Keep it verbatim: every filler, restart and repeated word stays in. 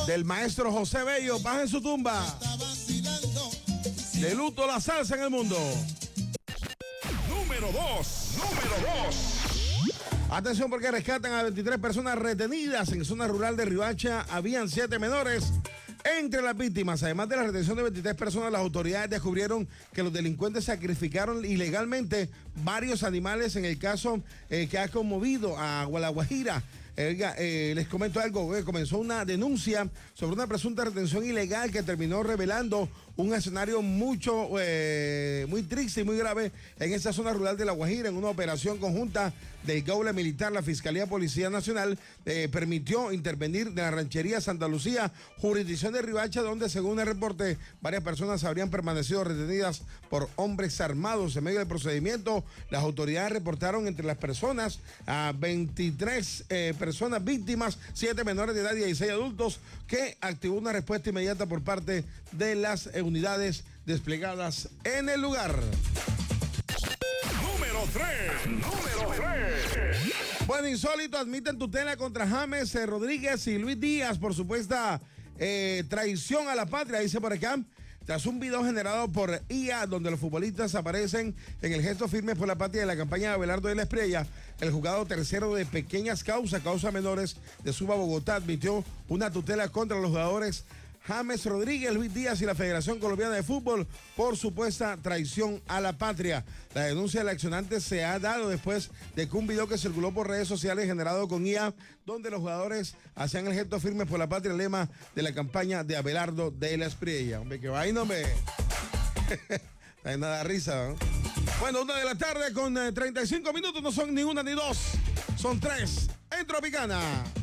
del maestro José Bello, baja en su tumba. De luto la salsa en el mundo. Número dos, número dos. Atención porque rescatan a veintitrés personas retenidas en zona rural de Riohacha. Habían siete menores entre las víctimas. Además de la retención de veintitrés personas, las autoridades descubrieron que los delincuentes sacrificaron ilegalmente varios animales en el caso eh, que ha conmovido a La Guajira. Oiga, eh, les comento algo, eh, comenzó una denuncia sobre una presunta retención ilegal que terminó revelando un escenario mucho, eh, muy triste y muy grave en esa zona rural de La Guajira. En una operación conjunta del Gaula Militar, la Fiscalía Policía Nacional eh, permitió intervenir de la ranchería Santa Lucía, jurisdicción de Riohacha, donde según el reporte varias personas habrían permanecido retenidas por hombres armados. En medio del procedimiento, las autoridades reportaron entre las personas a veintitrés eh, personas víctimas, siete menores de edad y dieciséis adultos, que activó una respuesta inmediata por parte de las eh, unidades desplegadas en el lugar. Número tres, número tres. Bueno, insólito, admiten tutela contra James eh, Rodríguez y Luis Díaz por supuesta eh, traición a la patria, dice por acá. Tras un video generado por I A, donde los futbolistas aparecen en el gesto firme por la patria de la campaña de Abelardo de la Espriella, el juzgado tercero de pequeñas causas, causas menores de Suba, Bogotá, admitió una tutela contra los jugadores James Rodríguez, Luis Díaz y la Federación Colombiana de Fútbol por supuesta traición a la patria. La denuncia del accionante se ha dado después de que un video que circuló por redes sociales generado con I A, donde los jugadores hacían el gesto firme por la patria, el lema de la campaña de Abelardo de la Espriella. Hombre, que vaina, hombre. No hay nada de risa, ¿no? Bueno, una de la tarde con eh, treinta y cinco minutos, no son ni una ni dos, son tres en Tropicana.